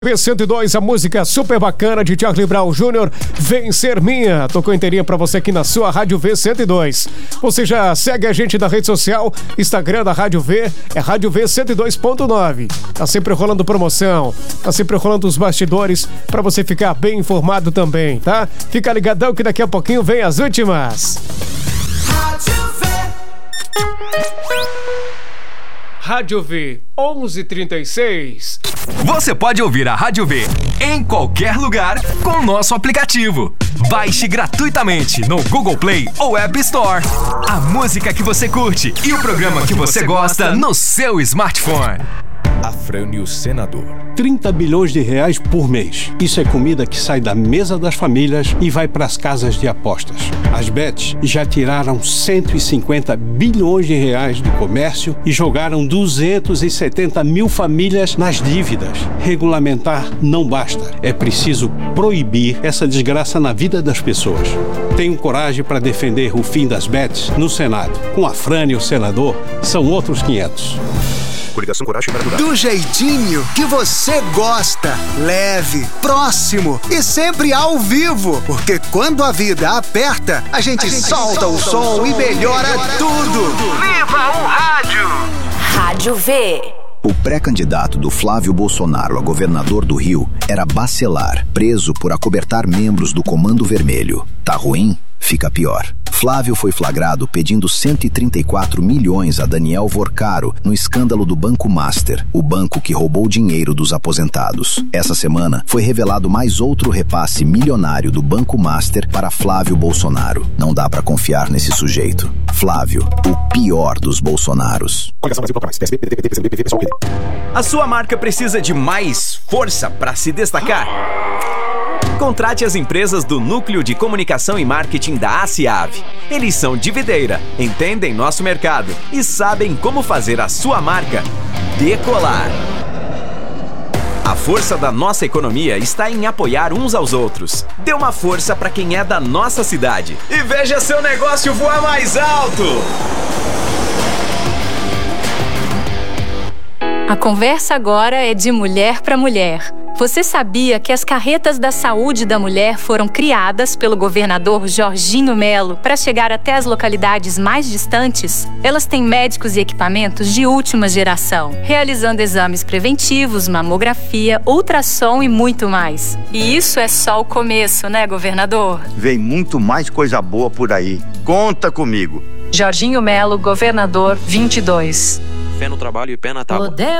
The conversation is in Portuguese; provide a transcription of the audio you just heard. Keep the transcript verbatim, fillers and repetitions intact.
B cento e dois, a música super bacana de Charlie Brown Júnior, Vem Ser Minha. Tocou inteirinha pra você aqui na sua Rádio V cento e dois. Você já segue a gente na rede social, Instagram da Rádio V, é Rádio V cento e dois ponto nove. Tá sempre rolando promoção, tá sempre rolando os bastidores pra você ficar bem informado também, tá? Fica ligadão que daqui a pouquinho vem as últimas. Rádio V. Rádio V, onze e trinta e seis. Você pode ouvir a Rádio V em qualquer lugar com o nosso aplicativo. Baixe gratuitamente no Google Play ou App Store. A música que você curte e o programa que você gosta no seu smartphone. Afrânio Senador. trinta bilhões de reais por mês. Isso é comida que sai da mesa das famílias e vai para as casas de apostas. As bets já tiraram cento e cinquenta bilhões de reais do comércio e jogaram duzentas e setenta mil famílias nas dívidas. Regulamentar não basta. É preciso proibir essa desgraça na vida das pessoas. Tenho coragem para defender o fim das bets no Senado. Com Afrânio Senador, são outros quinhentos. Coligação Coragem para Durar. Do jeitinho que você gosta. Leve, próximo e sempre ao vivo. Porque quando a vida aperta, a gente, a gente solta, solta o som, som e melhora, melhora tudo. tudo. Viva o rádio! Rádio V. O pré-candidato do Flávio Bolsonaro a governador do Rio era Bacelar, preso por acobertar membros do Comando Vermelho. Tá ruim? Fica pior. Flávio foi flagrado pedindo cento e trinta e quatro milhões a Daniel Vorcaro no escândalo do Banco Master, o banco que roubou dinheiro dos aposentados. Essa semana foi revelado mais outro repasse milionário do Banco Master para Flávio Bolsonaro. Não dá pra confiar nesse sujeito. Flávio, o pior dos Bolsonaros. A sua marca precisa de mais força para se destacar? Contrate as empresas do Núcleo de Comunicação e Marketing da ACIAV. Eles são de videira, entendem nosso mercado e sabem como fazer a sua marca decolar. A força da nossa economia está em apoiar uns aos outros. Dê uma força para quem é da nossa cidade e veja seu negócio voar mais alto! A conversa agora é de mulher para mulher. Você sabia que as carretas da saúde da mulher foram criadas pelo governador Jorginho Melo para chegar até as localidades mais distantes? Elas têm médicos e equipamentos de última geração, realizando exames preventivos, mamografia, ultrassom e muito mais. E isso é só o começo, né, governador? Vem muito mais coisa boa por aí. Conta comigo. Jorginho Melo, governador vinte e dois. Fé no trabalho e pé na tábua.